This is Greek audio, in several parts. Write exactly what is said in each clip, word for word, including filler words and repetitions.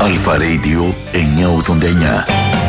Αλφα Radio εννιακόσια ογδόντα εννιά.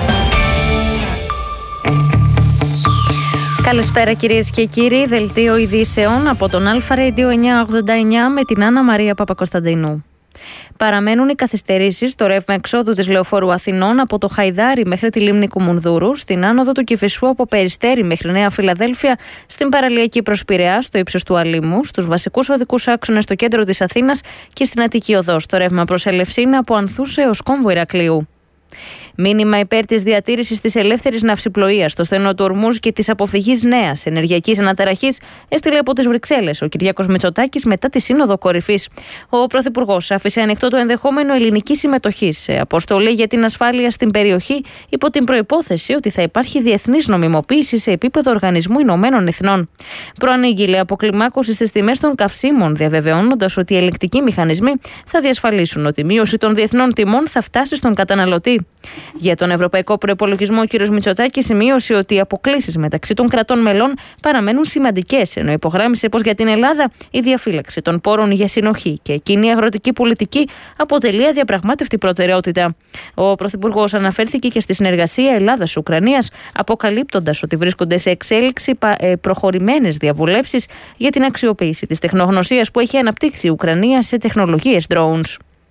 Καλησπέρα κυρίες και κύριοι, δελτίο ειδήσεων από τον Αλφα Radio εννιακόσια ογδόντα εννιά με την Άννα Μαρία Παπακοσταντίνου. Παραμένουν οι καθυστερήσεις στο ρεύμα εξόδου της Λεωφόρου Αθηνών από το Χαϊδάρι μέχρι τη λίμνη Κουμουνδούρου, στην άνοδο του Κηφισού από Περιστέρι μέχρι Νέα Φιλαδέλφια, στην παραλιακή προς Πειραιά, στο ύψος του Αλήμου, στους βασικούς οδικούς άξονες στο κέντρο της Αθήνας και στην Αττική Οδό. Το ρεύμα προς Ελευσίνα από Ανθούς έως Κόμβο Ηρακλείου. Μήνυμα υπέρ της διατήρησης της ελεύθερης ναυσιπλοείας στο στενό του Ορμούζ και της αποφυγής νέας ενεργειακής αναταραχής έστειλε από τις Βρυξέλλες ο Κυριάκος Μητσοτάκης μετά τη Σύνοδο Κορυφής. Ο Πρωθυπουργός άφησε ανοιχτό το ενδεχόμενο ελληνικής συμμετοχής σε αποστολή για την ασφάλεια στην περιοχή υπό την προϋπόθεση ότι θα υπάρχει διεθνής νομιμοποίηση σε επίπεδο Οργανισμού Ηνωμένων Εθνών. Προανήγγειλε αποκλιμάκωση στις τιμές των καυσίμων, διαβεβαιώνοντας ότι οι ελεκτικοί μηχανισμοί θα διασφαλίσουν ότι η μείωση των διεθνών τιμών θα φτάσει στον καταναλωτή. Για τον ευρωπαϊκό προϋπολογισμό, ο κ. Μητσοτάκης σημείωσε ότι οι αποκλίσεις μεταξύ των κρατών μελών παραμένουν σημαντικές, ενώ υπογράμμισε πως για την Ελλάδα η διαφύλαξη των πόρων για συνοχή και κοινή αγροτική πολιτική αποτελεί αδιαπραγμάτευτη προτεραιότητα. Ο Πρωθυπουργός αναφέρθηκε και στη συνεργασία Ελλάδας-Ουκρανίας, αποκαλύπτοντας ότι βρίσκονται σε εξέλιξη προχωρημένες διαβουλεύσεις για την αξιοποίηση της τεχνογνωσίας που έχει αναπτύξει η Ουκρανία σε τεχνολογίες drones.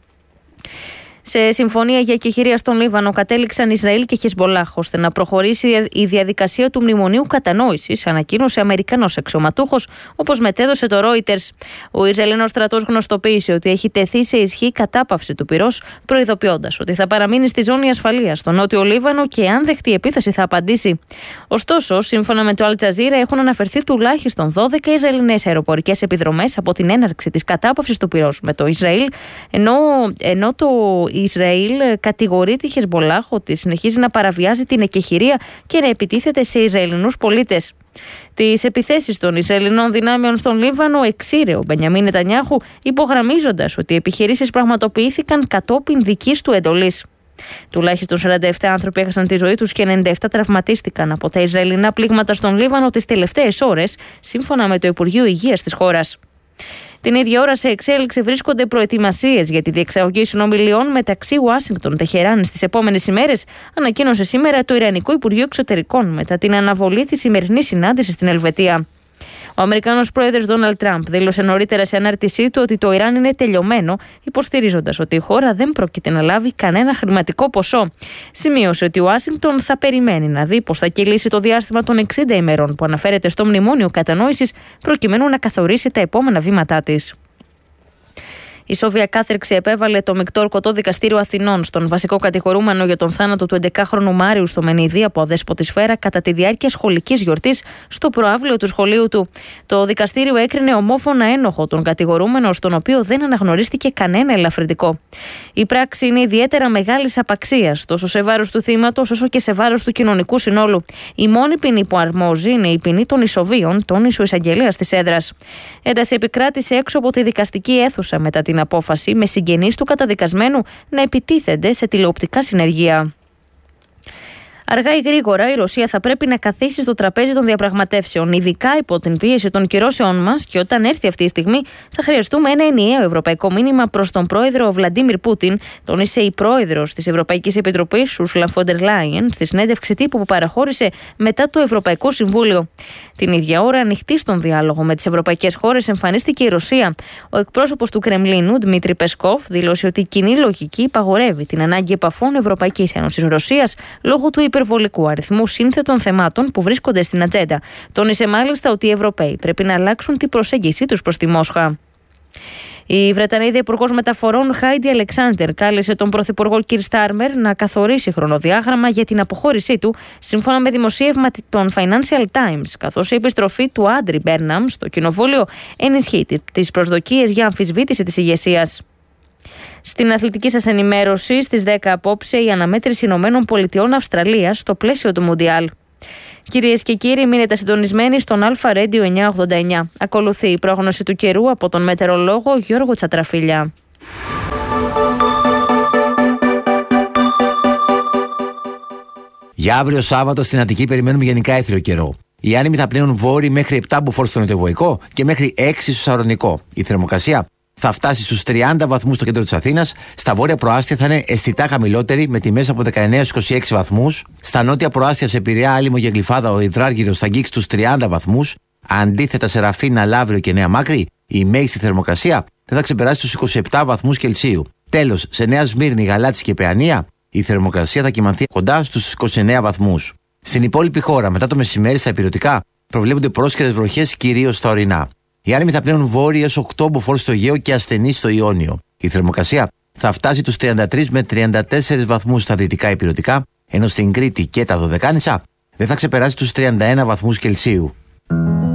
Σε συμφωνία για εκεχηρία στον Λίβανο κατέληξαν Ισραήλ και Χεσμπολάχ ώστε να προχωρήσει η διαδικασία του μνημονίου κατανόησης, ανακοίνωσε Αμερικανός αξιωματούχος, όπως μετέδωσε το Reuters. Ο Ισραηλινός στρατός γνωστοποίησε ότι έχει τεθεί σε ισχύ κατάπαυση του πυρός, προειδοποιώντας ότι θα παραμείνει στη ζώνη ασφαλείας στο νότιο Λίβανο και αν δεχτεί επίθεση θα απαντήσει. Ωστόσο, σύμφωνα με το Al Jazeera, έχουν αναφερθεί τουλάχιστον δώδεκα Ισραηλινές αεροπορικές επιδρομές από την έναρξη της κατάπαυσης του πυρός με το Ισραήλ, ενώ, ενώ το Η Ισραήλ κατηγορεί τη Χεσμπολάχ ότι συνεχίζει να παραβιάζει την εκεχηρία και να επιτίθεται σε Ισραηλινούς πολίτες. Τις επιθέσεις των Ισραηλινών δυνάμεων στον Λίβανο εξήρε ο Μπενιαμίν Νετανιάχου, υπογραμμίζοντας ότι οι επιχειρήσεις πραγματοποιήθηκαν κατόπιν δικής του εντολής. Τουλάχιστον σαράντα επτά άνθρωποι έχασαν τη ζωή τους και ενενήντα επτά τραυματίστηκαν από τα Ισραηλινά πλήγματα στον Λίβανο τις τελευταίες ώρες, σύμφωνα με το Υπουργείο Υγείας της χώρας. Την ίδια ώρα σε εξέλιξη βρίσκονται προετοιμασίες για τη διεξαγωγή συνομιλιών μεταξύ Ουάσιγκτον Τεχεράνη στις επόμενες ημέρες, ανακοίνωσε σήμερα το Ιρανικό Υπουργείο Εξωτερικών μετά την αναβολή της σημερινής συνάντησης στην Ελβετία. Ο Αμερικανός πρόεδρος Ντόναλντ Τραμπ δήλωσε νωρίτερα σε ανάρτησή του ότι το Ιράν είναι τελειωμένο, υποστηρίζοντας ότι η χώρα δεν πρόκειται να λάβει κανένα χρηματικό ποσό. Σημείωσε ότι η Ουάσιγκτον θα περιμένει να δει πώς θα κυλήσει το διάστημα των εξήντα ημερών που αναφέρεται στο Μνημόνιο Κατανόησης, προκειμένου να καθορίσει τα επόμενα βήματά της. Η Σόβια κάθριξη επέβαλε το Μεικτό Ορκωτό Δικαστήριο Αθηνών στον βασικό κατηγορούμενο για τον θάνατο του έντεκαχρονου Μάριου στο Μενίδη από αδέσποτη σφαίρα κατά τη διάρκεια σχολικής γιορτής στο προαύλιο του σχολείου του. Το δικαστήριο έκρινε ομόφωνα ένοχο τον κατηγορούμενο, στον οποίο δεν αναγνωρίστηκε κανένα ελαφρυντικό. Η πράξη είναι ιδιαίτερα μεγάλης απαξίας, τόσο σε βάρος του θύματος όσο και σε βάρος του κοινωνικού συνόλου. Η μόνη ποινή που αρμόζει είναι η ποινή των ισοβίων, τόνισε ο εισαγγελέας της έδρας. Ένταση επικράτησε έξω από τη δικαστική αίθουσα μετά την απόφαση με συγγενείς του καταδικασμένου να επιτίθενται σε τηλεοπτικά συνεργεία. Αργά ή γρήγορα η Ρωσία θα πρέπει να καθίσει στο τραπέζι των διαπραγματεύσεων, ειδικά υπό την πίεση των κυρώσεων μας, και όταν έρθει αυτή η στιγμή θα χρειαστούμε ένα ενιαίο ευρωπαϊκό μήνυμα προς τον πρόεδρο Βλαντίμιρ Πούτιν, τόνισε η πρόεδρος της Ευρωπαϊκής Επιτροπής, Ursula von der Leyen, στη συνέντευξη τύπου που παραχώρησε μετά το Ευρωπαϊκό Συμβούλιο. Την ίδια ώρα, ανοιχτή στον διάλογο με τις ευρωπαϊκές χώρες, εμφανίστηκε η Ρωσία. Ο εκπρόσωπος του Κρεμλίνου, Δημήτρη Πεσκόφ, δήλωσε ότι η κοινή λογική υπαγορεύει την ανάγκη επαφών Ευρωπαϊκής Ένωσης Ρωσίας λόγω του υπερβολικού αριθμού σύνθετων θεμάτων που βρίσκονται στην ατζέντα. Τόνισε μάλιστα ότι οι Ευρωπαίοι πρέπει να αλλάξουν την προσέγγιση τους προς τη Μόσχα. Η Βρετανίδα Υπουργός Μεταφορών Χάιντι Αλεξάντερ κάλεσε τον Πρωθυπουργό Κιρ Στάρμερ να καθορίσει χρονοδιάγραμμα για την αποχώρησή του, σύμφωνα με δημοσίευμα των Financial Times, καθώς η επιστροφή του Άντρι Μπέρναμ στο κοινοβούλιο ενισχύει τις προσδοκίες για αμφισβήτηση της ηγεσίας. Στην αθλητική σας ενημέρωση, στις δέκα απόψε, η αναμέτρηση Ηνωμένων Πολιτειών Αυστραλίας στο πλαίσιο του Μουντιάλ. Κυρίες και κύριοι, μείνετε συντονισμένοι στον Αλφα Radio εννιακόσια ογδόντα εννιά. Ακολουθεί η πρόγνωση του καιρού από τον μετεωρολόγο Γιώργο Τσατραφίλια. Για αύριο Σάββατο στην Αττική περιμένουμε γενικά έθριο καιρό. Οι άνεμοι θα πλέουν βόρειοι μέχρι επτά μποφόρ στο νοτιοβοϊκό και μέχρι έξι στο σαρονικό. Η θερμοκρασία θα φτάσει στους τριάντα βαθμούς στο κέντρο της Αθήνας. Στα βόρεια προάστια θα είναι αισθητά χαμηλότερη, με τιμές από δεκαεννέα στους είκοσι έξι βαθμούς. Στα νότια προάστια, σε Πειραιά, Άλυμο και Γλυφάδα, ο υδράργυρος θα αγγίξει τους τριάντα βαθμούς. Αντίθετα, σε Ραφίνα, Λαύριο και Νέα Μάκρη, η μέγιστη θερμοκρασία δεν θα ξεπεράσει τους είκοσι επτά βαθμούς Κελσίου. Τέλος, σε Νέα Σμύρνη, Γαλάτσι και Παιανία, η θερμοκρασία θα κυμανθεί κοντά στους είκοσι εννέα βαθμούς. Στην υπόλοιπη χώρα, μετά το μεσημέρι, στα ηπειρωτικά, προβλέπονται πρόσχερες βροχές, κυρίως στα ορεινά. Οι άνεμοι θα πλέουν βόρειοι έως οκτώ μποφόρ στο Αιγαίο και ασθενείς στο Ιόνιο. Η θερμοκρασία θα φτάσει τους τριάντα τρεις με τριάντα τέσσερις βαθμούς στα δυτικά ηπειρωτικά, ενώ στην Κρήτη και τα Δωδεκάνησα δεν θα ξεπεράσει τους τριάντα ένα βαθμούς Κελσίου.